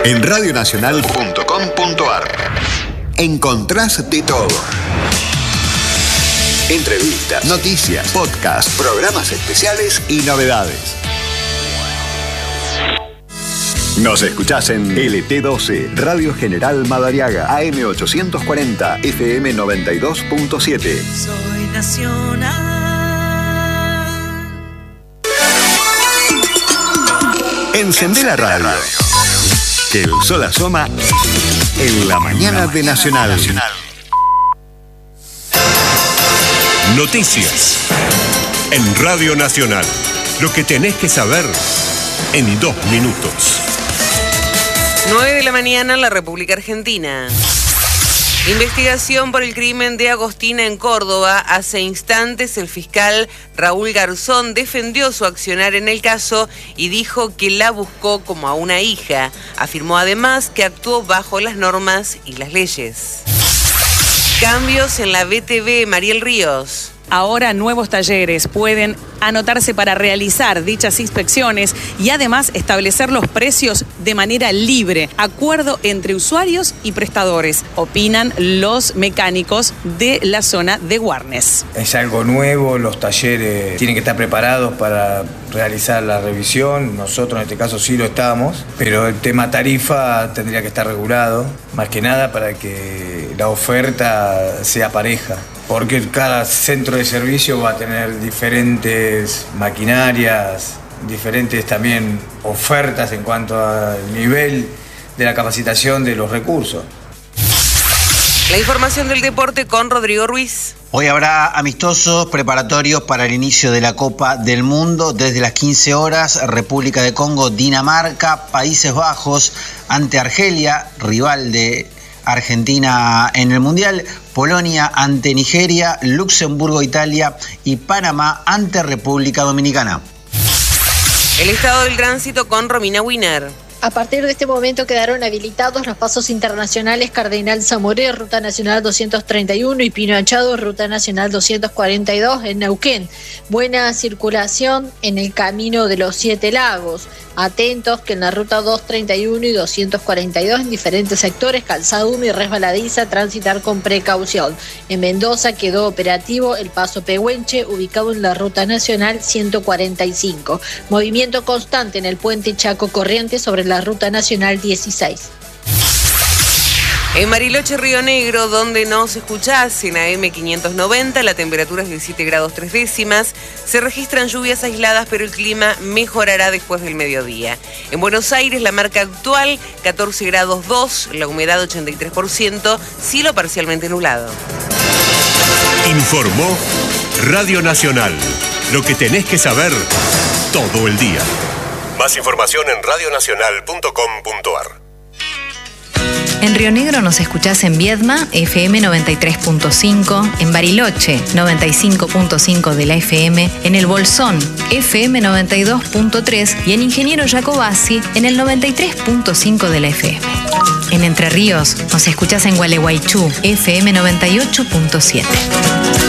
En radionacional.com.ar encontrás de todo. Entrevistas, noticias, podcasts, programas especiales y novedades. Nos escuchás en LT12, Radio General Madariaga, AM 840, FM 92.7. Soy nacional. Encendé la radio. Que el sol asoma en la mañana de Nacional. Noticias en Radio Nacional. Lo que tenés que saber en 2 minutos. 9 de la mañana en la República Argentina. Investigación por el crimen de Agostina en Córdoba. Hace instantes el fiscal Raúl Garzón defendió su accionar en el caso y dijo que la buscó como a una hija. Afirmó además que actuó bajo las normas y las leyes. Cambios en la BTV. Mariel Ríos. Ahora nuevos talleres pueden anotarse para realizar dichas inspecciones y además establecer los precios de manera libre. Acuerdo entre usuarios y prestadores, opinan los mecánicos de la zona de Warnes. Es algo nuevo, los talleres tienen que estar preparados para realizar la revisión. Nosotros en este caso sí lo estamos, pero el tema tarifa tendría que estar regulado, más que nada para que la oferta sea pareja. Porque cada centro de servicio va a tener diferentes maquinarias, diferentes también ofertas en cuanto al nivel de la capacitación de los recursos. La información del deporte con Rodrigo Ruiz. Hoy habrá amistosos preparatorios para el inicio de la Copa del Mundo. Desde las 15 horas, República de Congo, Dinamarca, Países Bajos ante Argelia, rival de Argentina en el Mundial, Polonia ante Nigeria, Luxemburgo, Italia y Panamá ante República Dominicana. El estado del tránsito con Romina Winer. A partir de este momento quedaron habilitados los pasos internacionales Cardenal Zamoré, Ruta Nacional 231 y Pino Achado, Ruta Nacional 242 en Neuquén. Buena circulación en el camino de los 7 lagos. Atentos que en la Ruta 231 y 242 en diferentes sectores, calzada húmeda y resbaladiza, transitar con precaución. En Mendoza quedó operativo el paso Pehuenche, ubicado en la Ruta Nacional 145. Movimiento constante en el puente Chaco Corrientes sobre la Ruta Nacional 16. En Bariloche, Río Negro, donde nos escuchás en AM 590, la temperatura es de 7 grados 3 décimas. Se registran lluvias aisladas, pero el clima mejorará después del mediodía. En Buenos Aires, la marca actual, 14 grados 2, la humedad 83%, cielo parcialmente nublado. Informó Radio Nacional. Lo que tenés que saber todo el día. Más información en radionacional.com.ar. En Río Negro nos escuchás en Viedma, FM 93.5, en Bariloche, 95.5 de la FM, en El Bolsón, FM 92.3 y en Ingeniero Jacobasi, en el 93.5 de la FM. En Entre Ríos nos escuchás en Gualeguaychú, FM 98.7.